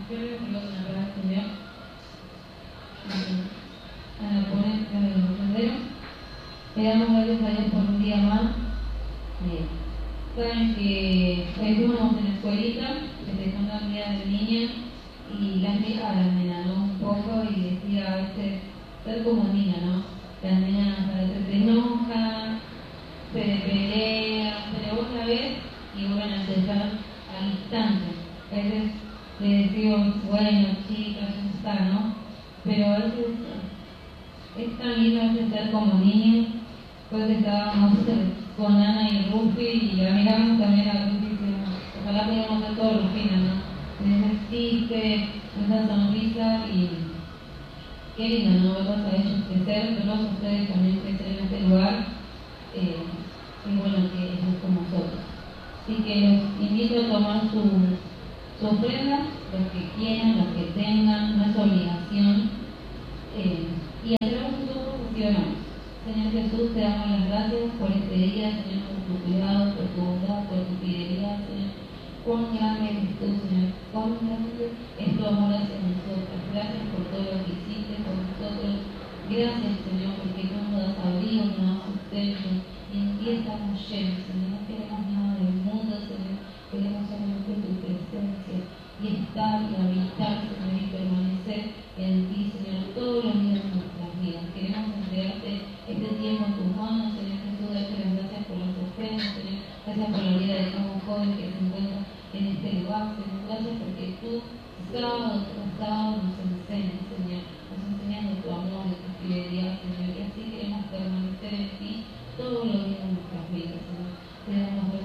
Yo le digo una palabra Señor. A la ponencia de los senderos. Le damos gracias a Dios por un día más. Saben que hoy fuimos en la escuelita, festejando el día de niña, y las hijas las nenas un poco y decía a veces ser como niña, ¿no? Las nenas a veces se enojan, se pelean, pero vos la ves y vuelven a empezar al instante. A veces le decimos, bueno, chicas, ya está, ¿no? Pero a veces es tan lindo a veces ser como niños. Pues estábamos con Ana y Rufi y la miramos también a Rufi y decíamos, ojalá pudiéramos ser todos Rufina, ¿no? En ese chiste, esa sonrisa y qué lindo, ¿no? Verlos a ellos crecer, verlos a ustedes también crecer en este lugar. Y bueno, que es como nosotros. Así que los invito a tomar su ofrenda, los que quieran, los que tengan, no es obligación. Y hacemos un profesional. Señor Jesús, te damos las gracias por este día, Señor, por tu cuidado, por tu bondad, por tu fidelidad, Señor. Cuán grande eres tú, Señor. Cuán grande es tu amor hacia nosotros. Gracias por todo lo que hiciste por nosotros. Gracias, Señor, porque tú nos das abrigo, nos das sustento. Y en ti estamos llenos, Señor. No queremos nada del mundo, Señor. Queremos solamente tu presencia. Y estar y habitar, Señor, y permanecer en ti, Señor, todos los días de nuestras vidas. Queremos entregarte este tiempo en tus manos, Señor Jesús. Darte las gracias por las ofrendas, Señor. Gracias por la vida de cada joven que se encuentra en este lugar, Señor. Gracias porque tú, sábado tras sábado, nos enseñas, Señor. Nos enseñas de tu amor, de tu fidelidad, Señor. Y así queremos permanecer en ti todos los días de nuestras vidas, Señor. Te damos